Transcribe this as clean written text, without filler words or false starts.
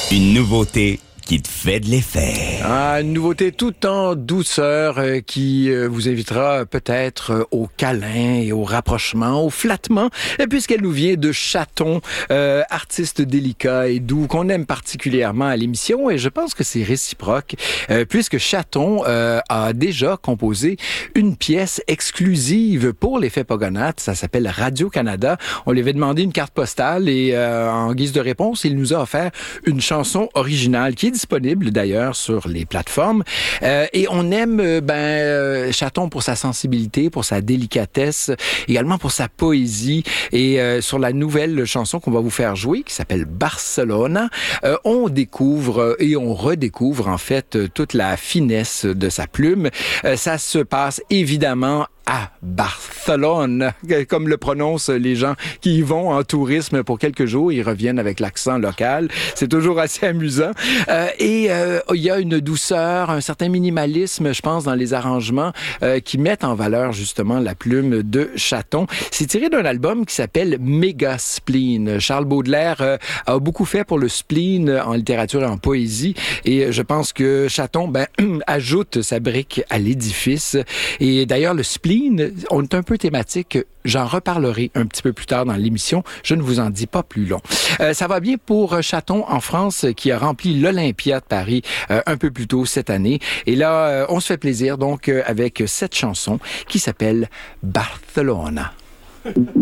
Une nouveauté qui te fait de l'effet. Une nouveauté tout en douceur qui vous invitera peut-être au câlin et au rapprochement, au flattement, puisqu'elle nous vient de Chaton, artiste délicat et doux qu'on aime particulièrement à l'émission, et je pense que c'est réciproque, puisque Chaton a déjà composé une pièce exclusive pour l'effet Pogonath. Ça s'appelle Radio-Canada. On lui avait demandé une carte postale et en guise de réponse, il nous a offert une chanson originale qui est disponible d'ailleurs sur les plateformes. Et on aime Chaton pour sa sensibilité, pour sa délicatesse, également pour sa poésie. Et sur la nouvelle chanson qu'on va vous faire jouer, qui s'appelle Barcelona, on découvre et on redécouvre en fait toute la finesse de sa plume. Ça se passe évidemment à Barcelone, comme le prononcent les gens qui y vont en tourisme pour quelques jours. Ils reviennent avec l'accent local. C'est toujours assez amusant. Et il y a une douceur, un certain minimalisme, je pense, dans les arrangements qui mettent en valeur justement la plume de Chaton. C'est tiré d'un album qui s'appelle Méga Spleen. Charles Baudelaire a beaucoup fait pour le spleen en littérature et en poésie. Et je pense que Chaton ajoute sa brique à l'édifice. Et d'ailleurs, le spleen, on est un peu thématique. J'en reparlerai un petit peu plus tard dans l'émission. Je ne vous en dis pas plus long. Ça va bien pour Chaton en France, qui a rempli l'Olympia de Paris un peu plus tôt cette année. Et là, on se fait plaisir donc avec cette chanson qui s'appelle Barcelona.